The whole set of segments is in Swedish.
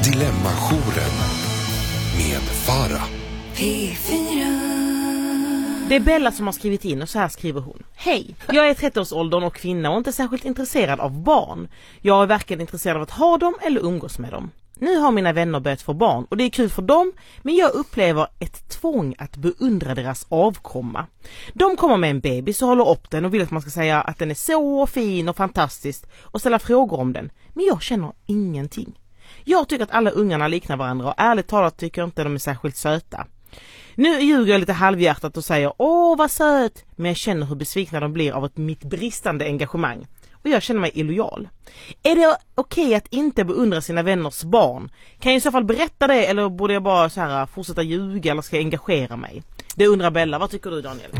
Dilemmajouren med Farah. P4. Det är Bella som har skrivit in och så här skriver hon. Hej, jag är 30-årsåldern och kvinna och inte särskilt intresserad av barn. Jag är varken intresserad av att ha dem eller umgås med dem. Nu har mina vänner börjat få barn och det är kul för dem, men jag upplever ett tvång att beundra deras avkomma. De kommer med en bebis och håller upp den och vill att man ska säga att den är så fin och fantastisk och ställa frågor om den. Men jag känner ingenting. Jag tycker att alla ungarna liknar varandra och ärligt talat tycker jag inte de är särskilt söta. Nu ljuger jag lite halvhjärtat och säger åh vad söt, men jag känner hur besvikna de blir av mitt bristande engagemang. Och jag känner mig illojal. Är det okej att inte beundra sina vänners barn? Kan jag i så fall berätta det eller borde jag bara så här fortsätta ljuga eller ska jag engagera mig? Det undrar Bella. Vad tycker du, Daniel?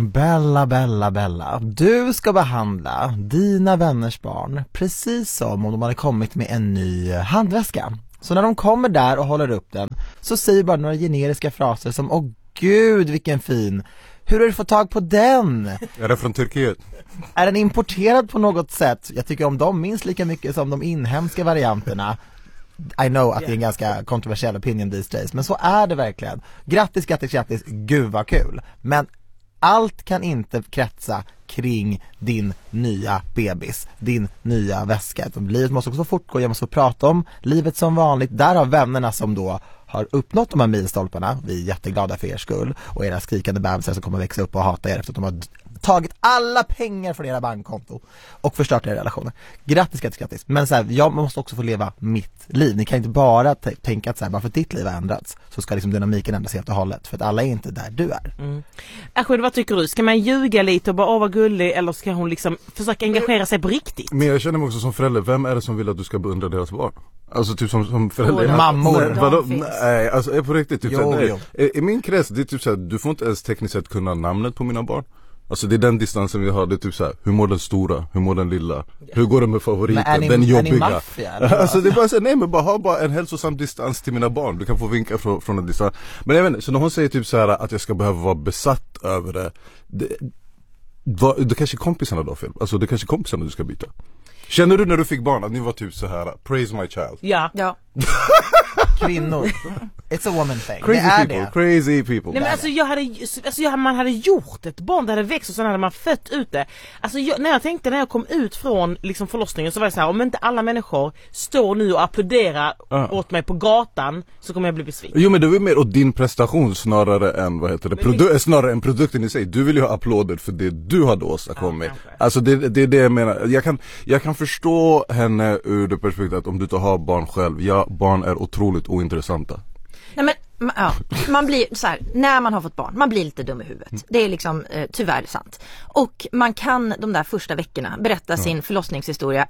Bella. Du ska behandla dina vänners barn precis som om de hade kommit med en ny handväska. Så när de kommer där och håller upp den så säger bara några generiska fraser som åh gud vilken fin. Hur har du fått tag på den? Är det från Turkiet? Är den importerad på något sätt? Jag tycker om dem minst lika mycket som de inhemska varianterna. I know att det är en ganska kontroversiell opinion these days, men så är det verkligen. Grattis, gud vad kul. Men allt kan inte kretsa kring din nya bebis, din nya väska. Livet måste också fortgå, jag måste prata om livet som vanligt. Där har vännerna som då har uppnått de här milstolparna. Vi är jätteglada för er skull och era skrikande bebisar som kommer växa upp och hata er efter att de har tagit alla pengar från era bankkonto och förstört era relationer. Grattis. Men så här, jag måste också få leva mitt liv. Ni kan inte bara tänka att så här, bara för att ditt liv har ändrats så ska liksom dynamiken ändras helt och hållet. För att alla är inte där du är. Ashwin, vad tycker du? Ska man ljuga lite och bara vara gullig eller ska hon liksom försöka engagera sig på riktigt? Men jag känner mig också som förälder. Vem är det som vill att du ska beundra deras barn? Alltså typ som förälder. Mammor. Vadå? Nej, alltså på riktigt typ jo. I min krets det är typ så här, du får inte ens tekniskt sett kunna namnet på mina barn. Alltså det är den distansen vi har, det är typ så här, hur mår den stora, hur mår den lilla, hur går det med favoriten, den jobbiga. Är ni maffia? Alltså det är bara så här, nej men ha bara en hälsosam distans till mina barn, du kan få vinka från en distans. Men jag vet inte, så när hon säger typ så här att jag ska behöva vara besatt över det kanske kompisarna då fel, alltså det kanske kompisarna du ska byta. Känner du när du fick barn att ni var typ så här, praise my child? Ja. Kvinnor. It's a woman thing. Crazy people. Nej, men alltså man hade gjort ett barn, det hade växt och sen hade man fött ut det. Alltså när jag kom ut från liksom förlossningen så var det så här, om inte alla människor står nu och applåderar åt mig på gatan så kommer jag bli besviken. Jo men det var mer åt din prestation snarare än snarare än produkten i sig. Du vill ju ha applåder för det du hade åstadkommit. Alltså det är det jag menar. Jag kan förstå henne ur det perspektivet att om du inte har barn själv, barn är otroligt ointressanta. Nej men man blir så här, när man har fått barn, man blir lite dum i huvudet. Det är liksom tyvärr sant. Och man kan de där första veckorna berätta sin förlossningshistoria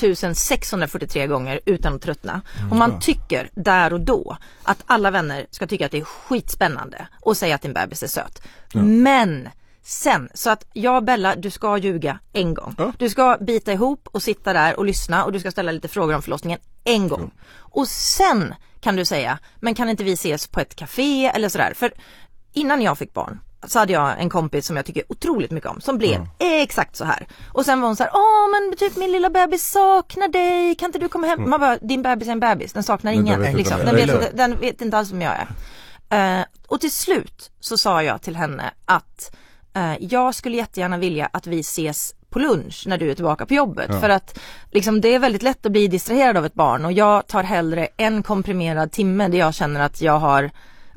1643 gånger utan att tröttna. Och man tycker där och då att alla vänner ska tycka att det är skitspännande och säga att din bebis är söt. Men sen, så att Bella, du ska ljuga en gång. Du ska bita ihop och sitta där och lyssna och du ska ställa lite frågor om förlossningen en gång. Och sen kan du säga, men kan inte vi ses på ett café eller sådär? För innan jag fick barn så hade jag en kompis som jag tycker otroligt mycket om som blev exakt så här. Och sen var hon så här, men typ min lilla bebis saknar dig, kan inte du komma hem? Man bara, din bebis är en bebis, den saknar ingen. Liksom. Den vet inte alls vem jag är. Och till slut så sa jag till henne att jag skulle jättegärna vilja att vi ses på lunch när du är tillbaka på jobbet. För att liksom, det är väldigt lätt att bli distraherad av ett barn. Och jag tar hellre en komprimerad timme där jag känner att jag har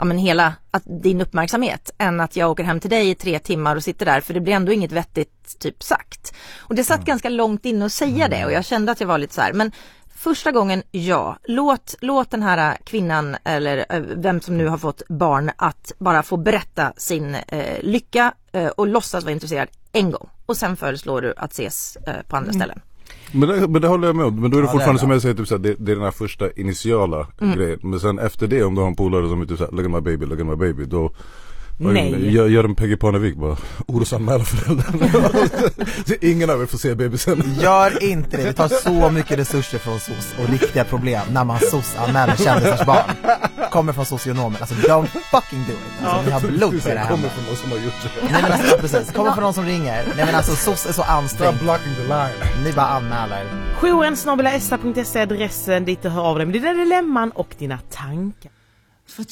din uppmärksamhet än att jag åker hem till dig i 3 timmar och sitter där. För det blir ändå inget vettigt typ sagt. Och det satt ganska långt in att säga det. Och jag kände att jag var lite så här. Men första gången, låt den här kvinnan eller vem som nu har fått barn att bara få berätta sin lycka och låtsas vara intresserad en gång. Och sen föreslår du att ses på andra ställen. Men det håller jag med om. Men då är det fortfarande som jag säger, typ så här, det är den här första initiala grejen. Men sen efter det, om du har en polare som är typ så här, look at my baby, då Nej. Gör en Peggy Parnevik bara orosanmäla föräldrarna. Ingen av er får se bebisen. Gör inte det, det tar så mycket resurser från SOS och riktiga problem när man SOS-anmäler kändisars barn. Kommer från socionomer, alltså don't fucking do it. Alltså ni har blod på det här. Kommer från någon som har gjort det. Nej men alltså precis, kommer från någon som ringer. Nej men alltså SOS är så ansträngt. Blocking the line. Ni bara anmäler. Jouren@sta.se adressen dit du hör av dig med dina dilemman och dina tankar.